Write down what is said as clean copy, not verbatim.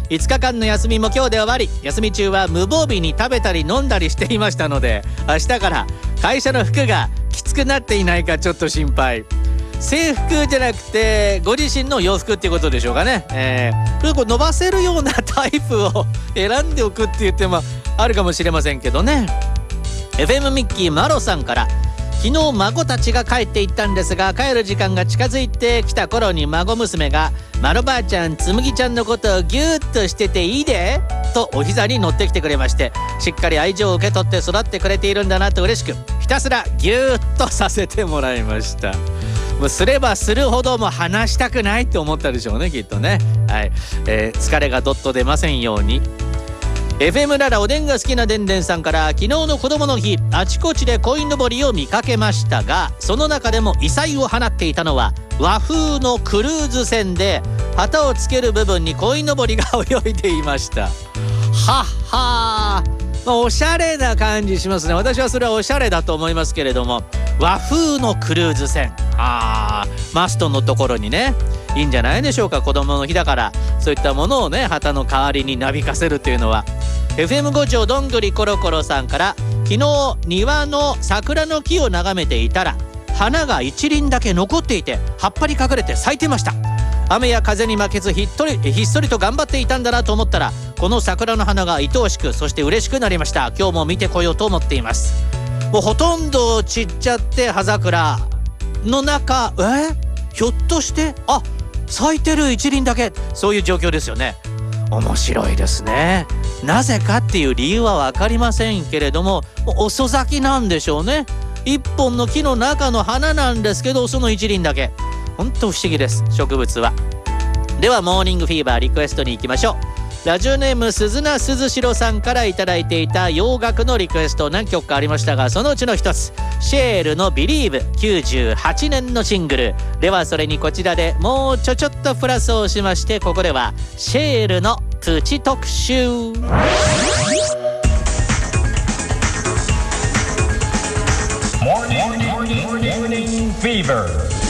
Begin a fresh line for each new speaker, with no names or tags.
5日間の休みも今日で終わり、休み中は無防備に食べたり飲んだりしていましたので、明日から会社の服がきつくなっていないかちょっと心配。制服じゃなくてご自身の洋服っていうことでしょうかね。これ伸ばせるようなタイプを選んでおくっていう手もあるかもしれませんけどね。 FM ミッキーマロさんから、昨日孫たちが帰っていったんですが、帰る時間が近づいてきた頃に孫娘がマロばあちゃんつむぎちゃんのことをギューッとしてていいでとお膝に乗ってきてくれまして、しっかり愛情を受け取って育ってくれているんだなと嬉しく、ひたすらギューッとさせてもらいました。もうすればするほどもう話したくないって思ったでしょうね、きっとね。はい、疲れがどっと出ませんように。FM ララおでんが好きなでんでんさんから、昨日の子供の日あちこちで鯉のぼりを見かけましたが、その中でも異彩を放っていたのは和風のクルーズ船で、旗をつける部分に鯉のぼりが泳いでいました。はっはー、おしゃれな感じしますね。私はそれはおしゃれだと思いますけれども、和風のクルーズ船、マストのところにね、いいんじゃないでしょうか。子供の日だからそういったものをね、旗の代わりになびかせるというのは。 FM 五条どんぐりコロコロさんから、昨日庭の桜の木を眺めていたら花が一輪だけ残っていて、葉っぱに隠れて咲いてました。雨や風に負けずひっそりと頑張っていたんだなと思ったら、この桜の花が愛おしく、そして嬉しくなりました。今日も見てこようと思っています。もうほとんど散っちゃって葉桜の中、ひょっとして咲いてる一輪だけ、そういう状況ですよね。面白いですね。なぜかっていう理由は分かりませんけれども、遅咲きなんでしょうね。一本の木の中の花なんですけど、その一輪だけ。本当不思議です、植物は。ではモーニングフィーバーリクエストに行きましょう。ラジオネーム鈴名鈴代さんからいただいていた洋楽のリクエスト、何曲かありましたが、そのうちの一つ、シェールの Believe、 98年のシングルでは、それにこちらでもうちょっとプラスをしまして、ここではシェールのプチ特集。
Morning Fever